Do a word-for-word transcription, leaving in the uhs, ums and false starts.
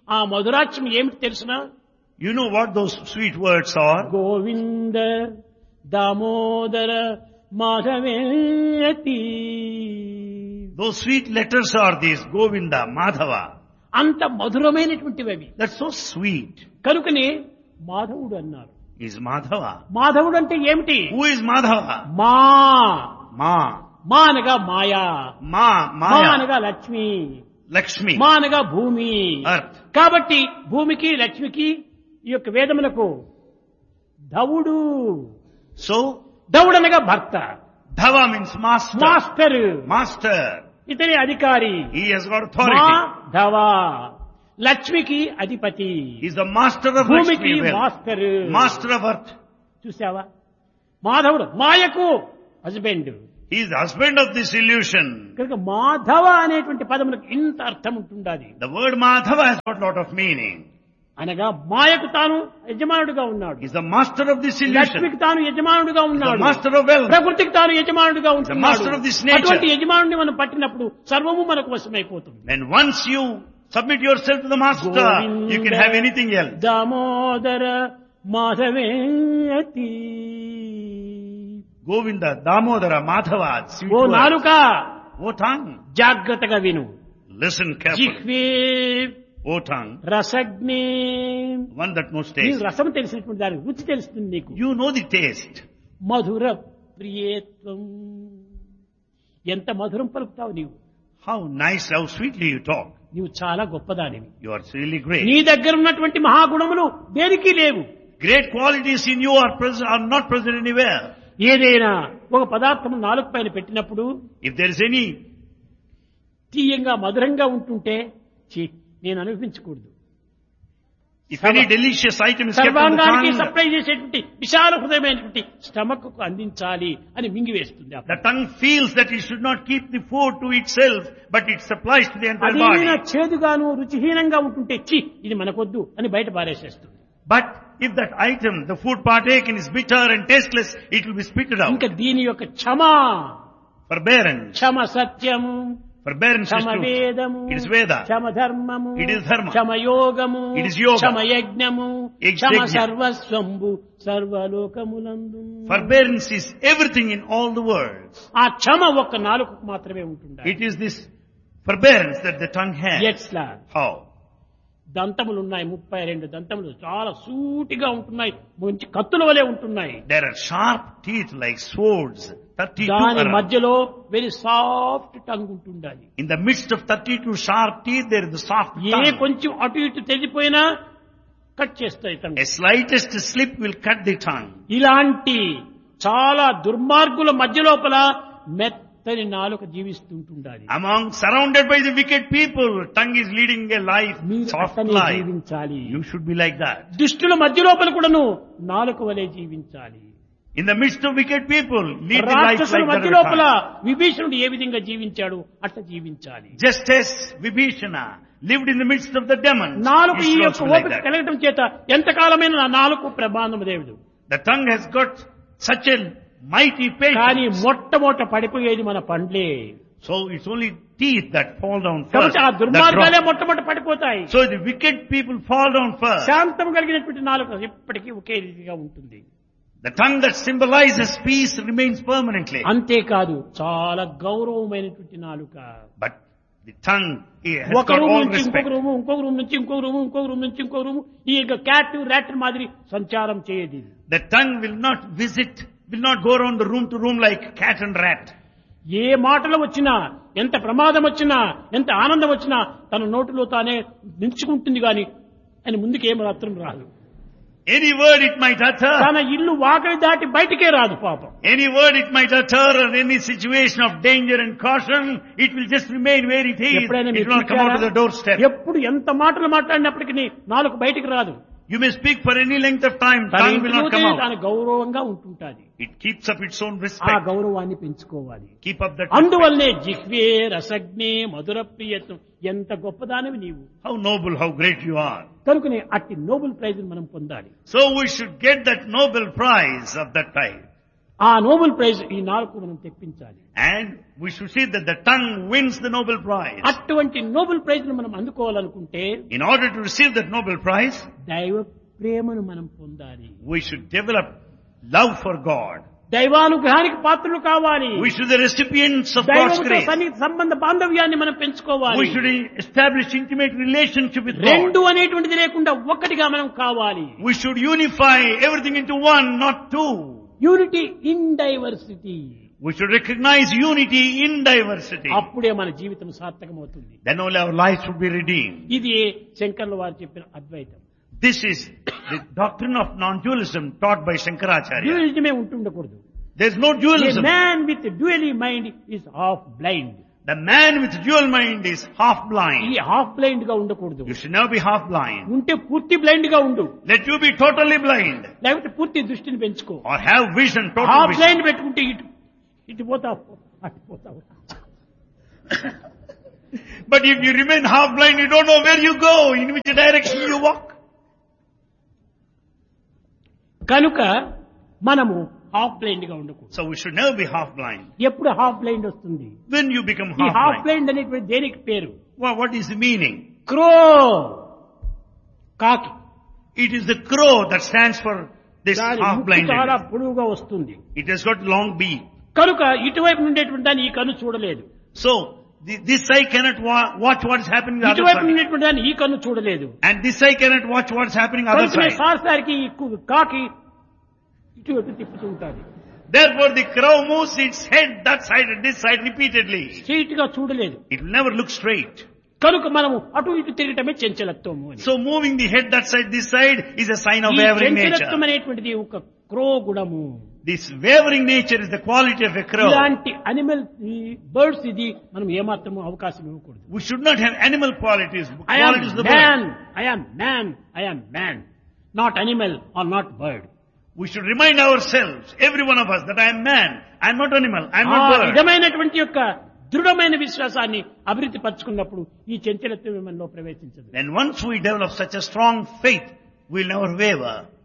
ఆ మధురాక్షం ఏమిటి తెలుసునా? You know what those sweet words are? Govinda Damodara మాధవేతి. Those sweet letters are these, Govinda, Madhava. అంత మధురమైనటువంటివి అవి. That's so sweet. కనుకనే మాధవుడు అన్నారు. Is Madhava. మాధవుడు అంటే ఏమిటి? Who is Madhava? మా Ma. మా అనగా మాయా, Ma, మా Maya, అనగా లక్ష్మి, Lakshmi, మా అనగా భూమి. Earth. కాబట్టి భూమికి లక్ష్మికి ఈ యొక్క వేదములకు ధవుడు, So, ధవుడు అనగా భర్త, Dhava means master. Master, Master. ఇతని అధికారి. He has got మా authority. ధవ, లక్ష్మికి అధిపతి, He's the master of భూమికి Lakshmi wealth. Master. Master of earth. చూసావా? మాధవుడు మాయకు husband. He is the husband of this illusion. కనుక మాధవ అనేటువంటి పదములకు ఇంత అర్థం ఉంటుండాలి. The word Madhava has got a lot of meaning. అనగా మాయకు తాను యజమానుడుగా ఉన్నాడు, He's the master of this illusion. లక్ష్మికి తాను యజమానుడుగా He's the ఉన్నాడు, master of wealth. ప్రకృతికి తాను యజమానుడుగా ఉంటున్నాడు. master of this nature. అటువంటి యజమానుడిని మనం పట్టినప్పుడు సర్వము మనకు వశమైపోతుంది. When once you submit yourself to the master, you can have anything else. Damodara మాధవేతి. Govinda, Damodara, Madhava, sweet oh words. నాలుక O tongue, జాగ్రత్తగా విను. listen carefully. జిహ్వే O tongue, రసగ్ని. one that knows నీ taste. రసం తెలిసినటువంటి దానికి రుచి తెలుస్తుంది నీకు. You know the taste. మధుర ప్రియేత్వం. ఎంత మధురం పలుకుతావు నీవు. How nice, how sweetly you talk. నీవు చాలా గొప్పదానివి. You are really great. నీ దగ్గర ఉన్నటువంటి మహాగుణములు దేనికి లేవు. Great qualities in you are present, are not present anywhere. ఏదైనా ఒక పదార్థం నాలుగు పైన పెట్టినప్పుడు If there is any, తీయంగా మధురంగా ఉంటుంటే ఛీ, నేను అనుభవించకూడదు. if any delicious item is kept on the సర్వాంగానికి tongue, supply చేసేటువంటి విశాల హృదయమైనటువంటి స్టమక్ కు అందించాలి అని మింగివేస్తుంది. the tongue feels that it should not keep the food to itself, but it supplies to the entire అదేమైనా body. చేదుగాను రుచిహీనంగా ఉంటుంటే ఛీ ఇది మనకొద్దు అని బయట పారేసేస్తుంది. But if that item, the food partaken, is bitter and tasteless, it will be spitted out. ఇంకా దీని యొక్క క్షమ, Forbearance. క్షమ సత్యము, Forbearance is క్షమ truth. వేదము, It is Veda. క్షమ ధర్మము, It is dharma. క్షమ యోగము, It is yoga. క్షమ యజ్ఞము, It's Kshama yajna. సర్వస్వంబు సర్వలోకములందు. Forbearance is everything in all the world. ఆ క్షమ ఒక్క నాలుకకు మాత్రమే ఉంటుంది. It is this forbearance that the tongue has. ఎట్లా? How? దంతములు ఉన్నాయి, ముప్పై రెండు దంతములు చాలా సూటిగా ఉంటున్నాయి, మంచి కత్తుల వలె ఉంటున్నాయి. There are sharp teeth like swords. thirty-two దాని around. మధ్యలో వెరీ సాఫ్ట్ టంగ్ ఉంటుండాలి. In the midst of thirty-two sharp teeth, there is the soft A tongue. కొంచెం అటు ఇటు తెగిపోయినా కట్ చేస్తాయి tongue. A slightest slip will cut the tongue. ఇలాంటి చాలా దుర్మార్గుల మధ్య లోపల మెత్తని నాలుక జీవిస్తుంటుండాలి. Among, surrounded by the wicked people, tongue is leading a life, మీరు soft అతనే life. జీవించాలి. You should be like that. దుష్టుల మధ్య లోపల కూడాను నాలుక వలె జీవించాలి. In the midst of wicked people, lead the life రాక్షసుల like మధ్య that. లోపల of a tongue. విభీషణుడు ఏ విధంగా జీవించాడు అట్లా జీవించాలి. Just as Vibhishana lived in the midst of the demons, నాలుగు you ఈ should యొక్క also be like ఓపిక that. కలగటం చేత ఎంతకాలమైన నా నాలుగు ప్రమాణం దేవుడు. The tongue has got such a mighty కానీ patience. మొట్టమొదట పడిపోయేది మన పండ్లే. So it's only teeth that fall down first. కాబట్టి ఆ that దుర్మార్గాలే drop. మొట్టమొదట పడిపోతాయి. So the wicked people fall down first. శాంతం కలిగినటువంటి నాలుక ఎప్పటికీ ఒకే రీతిగా ఉంటుంది. The tongue that symbolizes peace remains permanently. అంతేకాదు చాలా గౌరవమైనటువంటి నాలుక. But the tongue it has ఒక got రూమ్ all నుంచి ఇంకొక respect. రూము, ఇంకొక రూమ్ నుంచి ఇంకొక రూము, ఇంకొక రూమ్ నుంచి ఇంకొక రూము, ఈ క్యాట్ ర్యాట్ మాదిరి సంచారం చేయదు. The tongue will not visit, will not go around the room to room like cat and rat. ఏ మాటలు వచ్చినా, ఎంత ప్రమాదం వచ్చినా, ఎంత ఆనందం వచ్చినా తన నోటిలో తానే నిల్చుకుంటుంది గాని అని ముందుకు ఏం మాత్రం రాదు. Any word it might utter, తన ఇల్లు వాకిలి దాటి బయటికే రాదు పాపం. any word it might utter or any situation of danger and caution, it will just remain where it is. ఎప్పుడైనా It మీరు will not come out to the చూశారా? doorstep. ఎప్పుడు ఎంత మాటలు మాట్లాడినప్పటికీ నాలుగు బయటికి రాదు. You may speak for any length of time, తన tongue will not ఇంటిలోనే come out. తాను గౌరవంగా ఉంటుంటాది. It keeps up its own ఆ respect. గౌరవాన్ని పెంచుకోవాలి. Keep up that respect. అందువల్లనే జిహ్వే రసగ్నే మధుర ప్రియత్వం ఎంత గొప్పదానివి నీవు. How noble, how great you are. కనుకనే అట్టి నోబెల్ ప్రైజ్ మనం పొందాలి. So we should get that Nobel Prize of that type. ఆ నోబెల్ ప్రైజ్ ఈ నాలుగు మనం తెప్పించాలి. And we should see that the tongue wins the Nobel Prize. అటువంటి Nobel prize ను మనం అందుకోవాలనుకుంటే In order to receive that Nobel Prize, దైవ ప్రేమను మనం పొందాలి. we should develop love for God. దైవానుగ్రహానికి పాత్రలు కావాలి. We should be the recipients of God's దైవంతో grace. సన్నిహిత సంబంధ బాంధవ్యాన్ని మనం పెంచుకోవాలి. We should establish intimate relationship with God. రెండు అనేటువంటిది లేకుండా ఒక్కటిగా మనం కావాలి. We should unify everything into one, not two. Unity in diversity. We should recognize unity in diversity. అప్పుడే మన జీవితం సార్థకమవుతుంది. Then only our lives would be redeemed. ఇది శంకర్ల వారు చెప్పిన అద్వైతం. This is the doctrine of non-dualism taught by Shankaracharya. డ్యూయలిజమే ఉంటుండకూడదు. There is no A dualism. man with dually mind is half blind. The man with dual mind is half ఈ blind. Half blind గా ఉండకూడదు. You should never be half blind. ఉంటే పూర్తి blind గా ఉండు. Let you be totally blind. లేకపోతే పూర్తి దృష్టిని పెంచుకో. Or have vision, total half vision. Blind పెట్టుకుంటే ఇటు ఇటు పోతావు అటు పోతావు. But if you remain half blind, you don't know where you go, in which direction you walk. కనుక మనము హాఫ్ బ్లైండ్ గా ఉండకూడదు. So we should never be half blind. ఎప్పుడు హాఫ్ బ్లైండ్ వస్తుంది? When you become ఈ half half blind. Blind అనేటువంటి దేనికి పేరు? Well, what is the meaning? క్రో, కాకి. It is the crow that stands for this దాని half ముక్కు చాలా blindness. పొడవుగా వస్తుంది. It has got long beak. కనుక ఇటువైపు ఉండేటువంటి దాన్ని ఈ కన్ను చూడలేదు. So the- this eye cannot wa- watch what is happening on the other ఇటువైపు side. ఉండేటువంటి దాన్ని ఈ కన్ను చూడలేదు. And this eye cannot watch what is happening on the other కనుకనే side. సారిసారికి ఈ కు- కాకి ఇటువైపు తిప్పుతూ ఉంటుంది. Therefore the crow moves its head that side and this side repeatedly. Straight గా చూడలేదు. It will never look straight. కనుక మనము అటు ఇటు తిరగటమే చంచలత్వము అని. So moving the head that side, this side is a sign of ఈ wavering చంచలత్వం nature. అనేటువంటిది ఒక క్రో గుణము. This wavering nature is the quality of a crow. ఇలాంటి అనిమల్ బర్డ్స్ ఇది మనం ఏమాత్రము అవకాశం ఇవ్వకూడదు. We should not have animal qualities. I am Qualities of the man, bird. I am man, I am man. Not animal or not bird. We should remind ourselves, every one of us, that I am man. I am not animal. I am ఆ not bird. విధమైనటువంటి యొక్క దృఢమైన విశ్వాసాన్ని అభివృద్ధి పరచుకున్నప్పుడు ఈ చంచలత్వం మనలో ప్రవేశించదు. Then once we develop such a strong faith, we will never waver.